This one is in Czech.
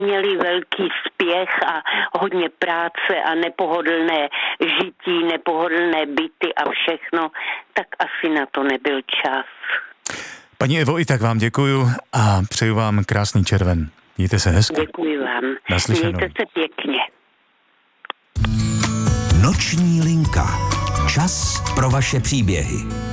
měli velký spěch a hodně práce a nepohodlné žití, nepohodlné byty a všechno, tak asi na to nebyl čas. Paní Evo, i tak vám děkuju a přeju vám krásný červen. Mějte se hezky. Děkuji vám. Naslyšenou. Mějte se pěkně. Noční linka. Čas pro vaše příběhy.